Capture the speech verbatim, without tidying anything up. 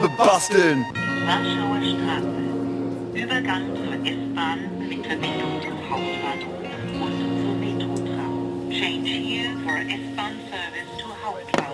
basteln. Warschauer Straße. Übergang zur S-Bahn mit Verbindung zum Hauptbahnhof und zur Metrotram. Change here for S-Bahn service to Hauptbahnhof.